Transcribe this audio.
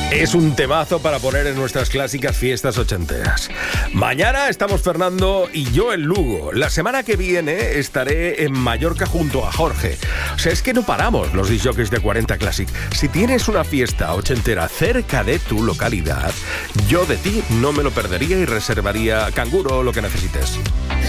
Es un temazo para poner en nuestras clásicas fiestas ochenteras. Mañana estamos Fernando y yo en Lugo. La semana que viene estaré en Mallorca junto a Jorge. O sea, es que no paramos los discjockeys de 40 Classic. Si tienes una fiesta ochentera cerca de tu localidad, yo de ti no me lo perdería y reservaría canguro o lo que necesites.